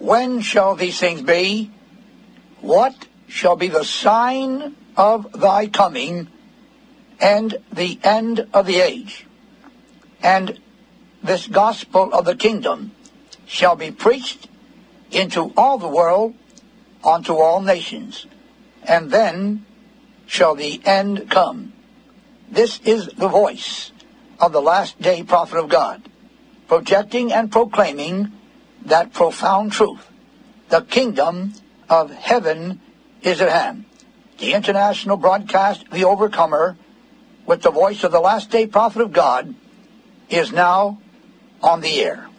When shall these things be? What shall be the sign of thy coming and the end of the age? And this gospel of the kingdom shall be preached into all the world, unto all nations, and then shall the end come. This is the voice of the last day prophet of God, projecting and proclaiming that profound truth. The kingdom of heaven is at hand. The international broadcast, The Overcomer, with the voice of the last day prophet of God, is now on the air.